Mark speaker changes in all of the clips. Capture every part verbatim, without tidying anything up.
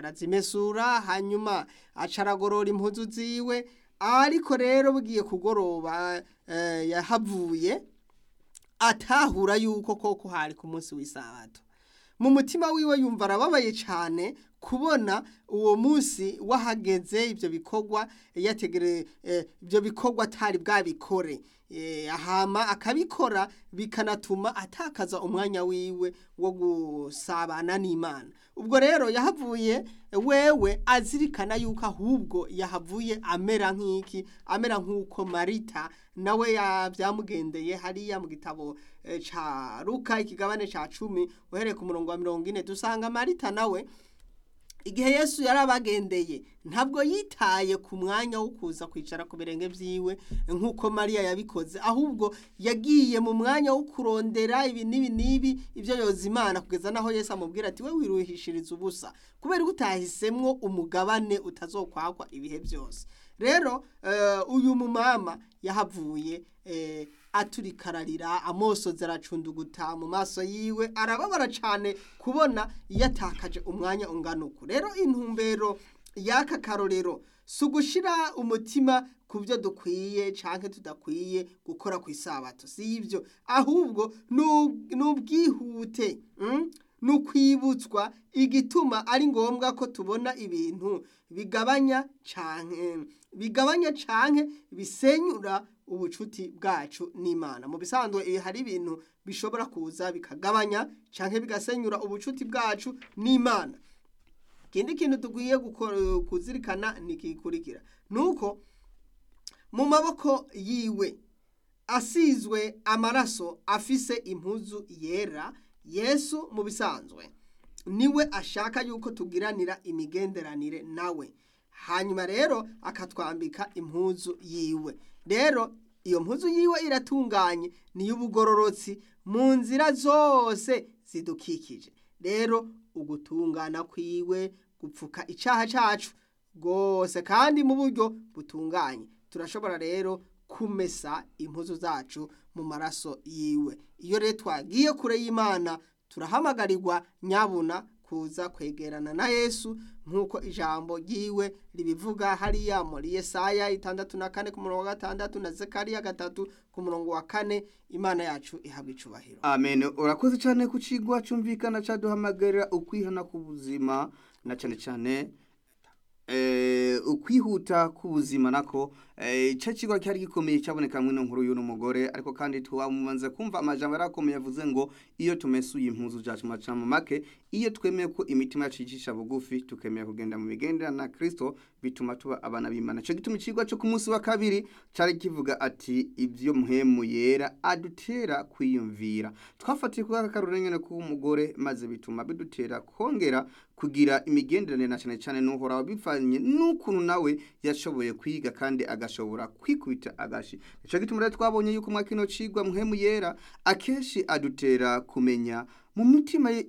Speaker 1: arazimesura hanyuma acaragorora impuzu ziwe. Ariko rero bugiye kugoroba eh, yahavuye atahura yuko koko hari ku munsi w'isabato. Mu mutima wiwe yumva arababaye cyane kubona uwo munsi wahageze ibyo bikorwa yategere eh, ibyo bikorwa atari bwabikore. Eh, ahama akabikora bikanatuma atakaza umwanya wiwe wo gusabana n'Imana. Ubwo rero yahavuye wewe azirikana yuko ahubwo yahavuye amera nk'iki, amera nk'uko Marita nawe yabyamugendeye hariya mu gitabo e, ca Luka ikigabane ca cumi uhereye ku murongo wa mirongo ine dusanga Marita nawe igihe Yesu yarabagendeye ntabwo yitaye ku mwanya wo kuza kwicara ku birenge vyiwe nk'uko Maria yabikoze, ahubwo yagiye mu mwanya wo kurondera ibi nibi nibi ivyo yoza Imana kugeza naho Yesu amubwira ati we wiruhishiriza ubusa kubera utahisemwo umugabane utazokwakwa ibihe byose. Rero uh, uyu mumama yahavuye eh, aturikararira amoso zaracunduguta mu maso yiwe arababara cyane kubona yatakaje umwanya unganuko. Rero intumbero yaka karorero sugushira umutima kubyo dukwiye canke tudakwiye gukora ku isabato, si ivyo ahubwo nubwihute mm? nukwibutswa igituma ari ngombwa ko tubona ibintu bigabanya canke bigabanya canke bisenyura ubucuti bwacu n'Imana. Mu bisanzwe hari ibintu bishobora kuza bikagabanya canke bigasenyura ubucuti bwacu n'Imana. Kindi kintu tugiye kuzirikana nikikurikira nuko mu maboko yiwe asizwe amaraso afise impuzu yera, Yesu mu bisanzwe niwe ashaka yuko tugiranira imigenderanire nawe, hanyuma rero akatwambika impuzu yiwe. Rero iyo mpuzu yiwe iratunganye ni y'ubugororotsi mu nzira zose zidukikije. Rero ugutungana kwiwe gupfuka icaha cacu gose kandi mu buryo butunganye. Turashobora rero kumesa impuzu zacu mu maraso yiwe. Iyo rero twagiye kure y'Imana turahamagarirwa nyabuna kuza kwegerana na Yesu nkuko ijambo ryiwe ribivuga hariya muri Yesaya itandatu na kane ku murongo wa gatandatu na Zekariya gatatu ku murongo wa kane. Imana yacu ihabwa icubahiro.
Speaker 2: Amen. Urakoze cyane ku cigwa cumvikana caduhamagarira ukwihana ku buzima na cyane cyane eh ukwihuta ku buzima nako eh cyo kigwa cyari gikomeye cyaboneka mwino nkuru y'uno mugore. Ariko kandi tuwamubanze kumva amajambo yarakomeye yavuze ngo iyo tumesuye impuzu zacu macamo make, iyo twemeye ko imitima yacu yicisha bugufi tukemeye kugenda mu bigendera na Kristo bituma tuba abana b'Imana. Cyo gituma ikigwa cyo ku munsi wa kabiri cyari kivuga ati ivyo muhemu yera adutera kwiyumvira. Twafatiye ku akarurengene ku umugore maze bituma bidutera kongera kugira imigenderanire na cyane cyane n'uhoraho bivanye n'ukuntu nawe yashoboye kwiga kandi agashobora kwikubita agashi. Cyo gituma rero twabonye yuko mwakino cigwa muhemu yera akeshi adutera kumenya mu mitima ye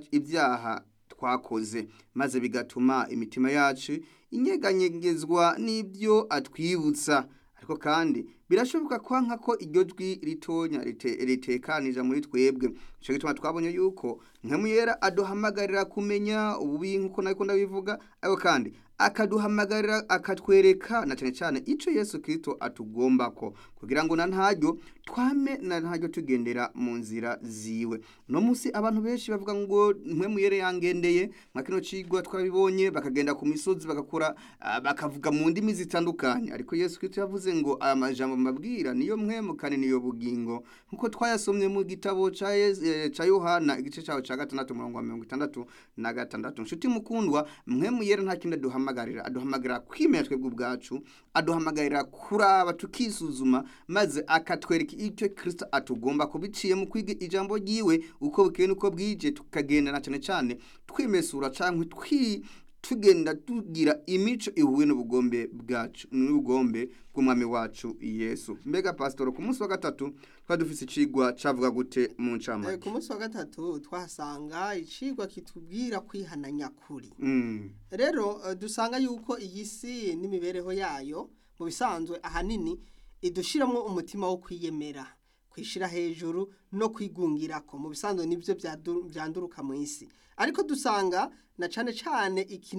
Speaker 2: ibyaha twakoze maze bigatuma imitima yacu inyeganyegezwa n'ibyo atwibutsa. Ariko kandi birashoboka kwanka ko iryo jwi ritonya ritekanije muri twebwe. Cyo gituma twabonye yuko muhemu yera aduhamagarira kumenya ububi nkuko nako ndabivuga, ariko kandi akaduhamagarira akatwereka na cyane cyane ico Yesu Kristo atugomba ko kugira ngo na ntaryo twame na ntaryo tugendera mu nzira ziwe. No musi abantu benshi bavuga ngo muhemu yera yangendeye mwakino cigwa twabibonye bakagenda ku misozi bagakora uh, bakavuga mu ndimi zitandukanye, ariko Yesu Kristo yavuze ngo aya majambo mabwira niyo muhemu kandi niyo bugingo nkuko twayasomye mu gitabo ca eh, ca Yohana igice cyawo ca gatandatu umurongo wa mirongo itandatu na gatandatu. Nshuti mukundwa, muhemu yera nta kindi aduhamagarira aduhamagarira kwimenya twebwe ubwacu, aduhamagarira kuraba tukisuzuma maze akatwereka icyo Kristo atugomba ko biciye mu kwiga ijambo ryiwe uko bukeye nuko bwije tukagenda na cyane cyane twimesura canke twi tugenda tugira imico ihuye n'ubugombe bwacu n'ubugombe bw'umwami wacu Yesu. Mbega pastor, ku munsi wa gatatu twadufise icigwa cavuga gute mu ncamake?
Speaker 1: Ku munsi wa gatatu twasanga icigwa kitubwira kwihana nyakuri.
Speaker 2: Mm.
Speaker 1: Rero uh, dusanga yuko iyi si n'imibereho yayo mu bisanzwe ahanini idushiramwo umutima wo kwiyemera, kwishira hejuru no kwigungirako. Mu bisanzwe nivyo byanduruka mu isi, ariko dusanga na cane cane iki